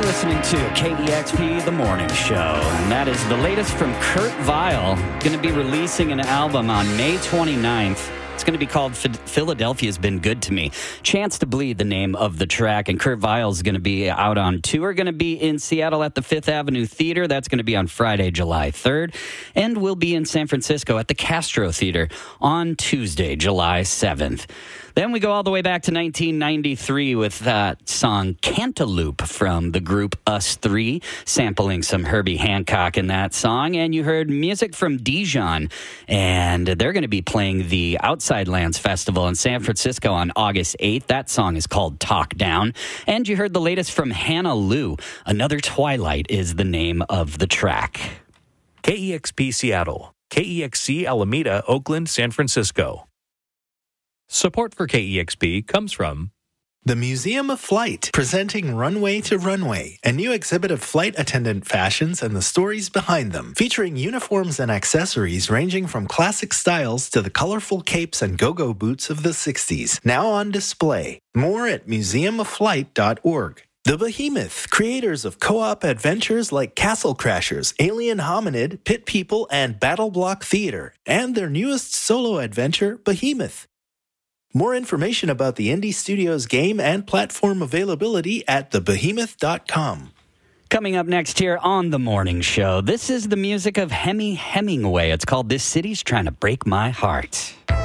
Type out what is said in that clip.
listening to KEXP The Morning Show, and that is the latest from Kurt Vile. Going to be releasing an album on May 29th. It's going to be called Philadelphia's Been Good to Me. Chance to Bleed, the name of the track. And Kurt Vile's going to be out on tour. Going to be in Seattle at the Fifth Avenue Theater. That's going to be on Friday, July 3rd. And we'll be in San Francisco at the Castro Theater on Tuesday, July 7th. Then we go all the way back to 1993 with that song Cantaloupe from the group Us Three, sampling some Herbie Hancock in that song. And you heard music from Dijon, and they're going to be playing the Outside Lands Festival in San Francisco on August 8th. That song is called Talk Down. And you heard the latest from Hannah Lou. Another Twilight is the name of the track. KEXP Seattle, KEXC Alameda, Oakland, San Francisco. Support for KEXP comes from the Museum of Flight, presenting Runway to Runway, a new exhibit of flight attendant fashions and the stories behind them, featuring uniforms and accessories ranging from classic styles to the colorful capes and go-go boots of the 60s, now on display. More at museumofflight.org. The Behemoth, creators of co-op adventures like Castle Crashers, Alien Hominid, Pit People, and Battle Block Theater, and their newest solo adventure, Behemoth. More information about the Indie Studios game and platform availability at thebehemoth.com. Coming up next here on The Morning Show, this is the music of Hemi Hemingway. It's called This City's Trying to Break My Heart.